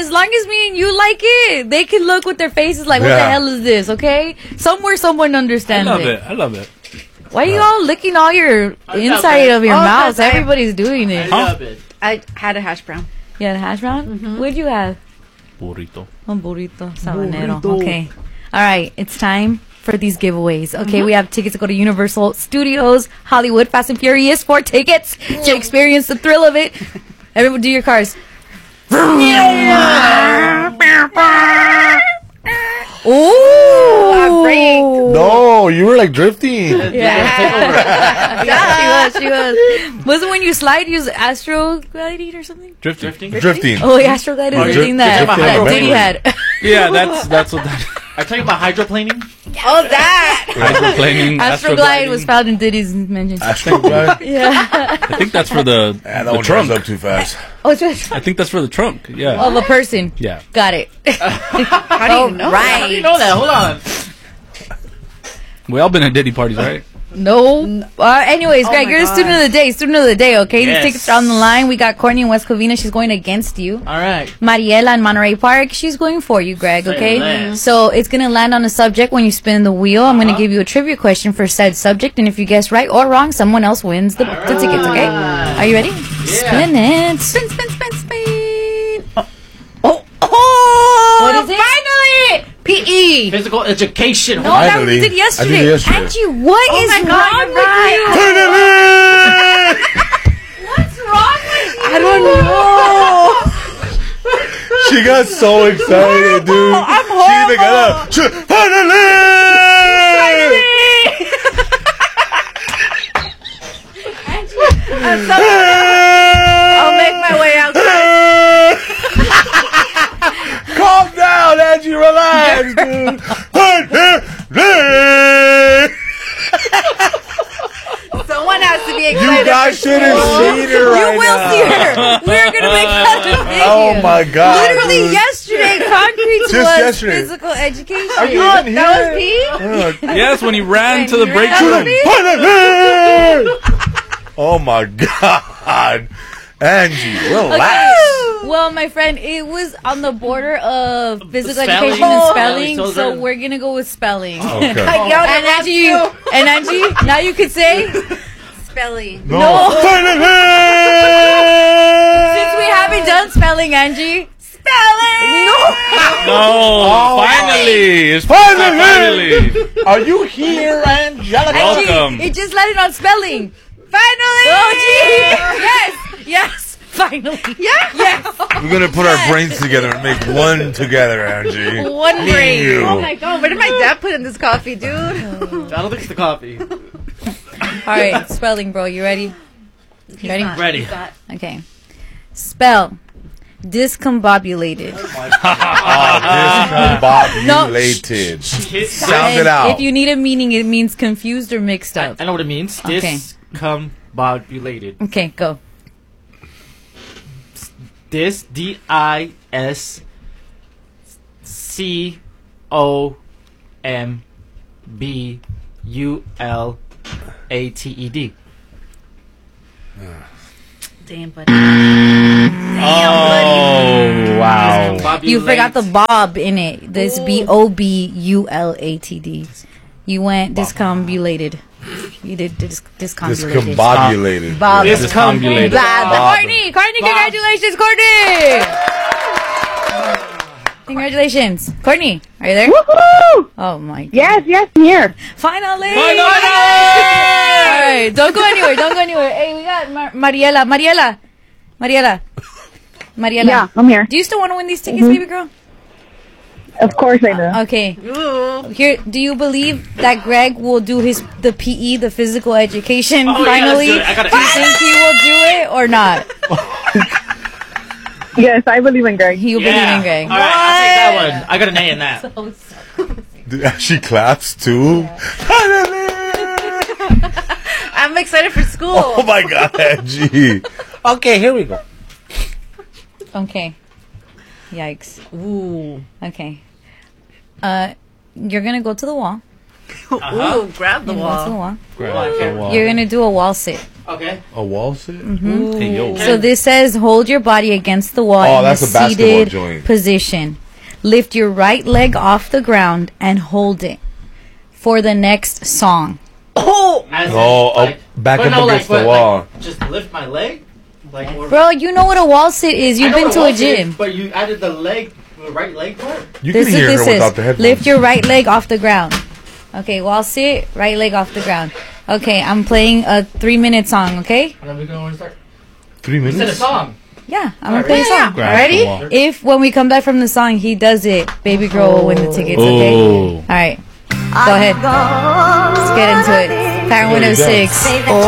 as long as me and you like it, they can look with their faces like, what the hell is this? Okay, somewhere someone understands it. I love it. Why are you all licking all your inside of your mouths? Everybody's doing it. I love it. I had a hash brown. You had a hash brown? Mm-hmm. What'd you have? Burrito. A burrito sabanero. Okay. All right. It's time for these giveaways. Okay. We have tickets to go to Universal Studios, Hollywood, Fast and Furious, 4 tickets to experience the thrill of it. Everyone do your cars. Ooh. No, you were like drifting. Yeah, she was. Wasn't when you slide, use Astro gliding or something? Drifting. Oh, Astro gliding is the thing that Diddy had. Yeah, that's what that. Are you talking about hydroplaning? Oh, that! Hydroplaning. Astro glide was found in Diddy's mentions. Astro glide? Yeah. I think that's for the That one trunk. drives up too fast. Oh, it's just I think that's for the trunk. Yeah. of a person. Yeah. Got it. How do you know? Right. How do you know that? Hold on. We all been at Diddy parties, right? No. Anyways, Greg, my you're the God. student of the day. Student of the day, okay? Yes. These tickets are on the line. We got Courtney in West Covina. She's going against you. All right. Mariela in Monterey Park. She's going for you, Greg, okay? less. So it's going to land on a subject when you spin the wheel. I'm going to give you a trivia question for said subject. And if you guess right or wrong, someone else wins the tickets, okay? Are you ready? Spin it. Spin, spin, spin, spin. Oh. What is it? Finally! PE. Physical education. No, that Finally. we did yesterday. I did yesterday. Angie, what is my God, wrong you're with right. you? What's wrong with you? I don't know. She got so excited, dude. I'm She even got up. Finally! I'm sorry. I'll make my way out. Calm down, Angie. Relax, dude. Someone has to be You excited. guys should have seen her right You will now. see her. We're gonna make that a video. Oh my God! Literally dude. yesterday, concrete Just was yesterday. physical education. Are you on here? That was Pete? Yes, when he ran to the When break you ran room. Oh my God, Angie, relax. Okay. Well, my friend, it was on the border of physical Spelling. education and Oh. spelling, So so they're- we're gonna go with spelling. Okay. And Angie, now you could say Spelling. No. since we haven't done spelling, Angie. Spelling. No, finally, it's finally. Are you here, Angelica? Welcome. Angie, it just landed on spelling. Finally. Oh, gee. Yes. Finally. Yeah. Yes. We're gonna put our brains together and make one together, Angie. One Me and brain. you. Oh my god, where did my dad put in this coffee, dude? I don't think it's the coffee. All right, spelling, bro. You ready? You ready? Ready. Okay. Spell discombobulated. Discombobulated. Sound it out. If you need a meaning, it means confused or mixed up. I know what it means. Okay. Discombobulated. Okay, go. Discombulated. Damn, buddy. Oh wow! You forgot the Bob in it. This Bobulatd. You went discombobulated. You did discombobulated. Discombobulated. Bob. Discombobulated. Bob. Courtney, congratulations, Courtney. Congratulations, Courtney. Are you there? Woohoo! Oh my God. Yes, I'm here. Finally! Finally! All right, don't go anywhere. Hey, we got Mariela. Yeah, I'm here. Do you still want to win these tickets, baby girl? Of course I do. Okay. Here, do you believe that Greg will do the PE, the physical education, Oh, yeah, finally? let's do it. I gotta Do you think he will do it or not? Yes, I believe in Greg. He will believe in Greg. All right, I'll take that one. I got an A in that. She claps too. I'm excited for school. Oh my God, Angie. Okay, here we go. Okay. Yikes. Ooh. Okay. You're gonna go to the wall. Ooh, grab the You're gonna go to the wall. wall. Grab the wall. You're gonna do a wall sit. Okay. A wall sit? Hey, yo. So this says hold your body against the wall Oh, in that's a a basketball seated joint. position. Lift your right leg off the ground and hold it for the next song. As back but up no, against like, the but, wall. Like, just lift my leg? Like, or, Bro, you know what a wall sit is. I You've know been what to a wall sit gym. is, but you added the right leg part? You This can is hear what her this without says. the headphones. Lift your right leg off the ground. Okay, wall sit, right leg off the ground. Okay, I'm playing a 3-minute song, okay? And then we're going to start. 3 You said a minutes? song. Yeah, I'm gonna play a song. Grab Ready? the wall. If when we come back from the song he does it, Baby Girl will win the tickets, okay? Oh. Alright. Go ahead. Let's get into it. Power 106. Oh.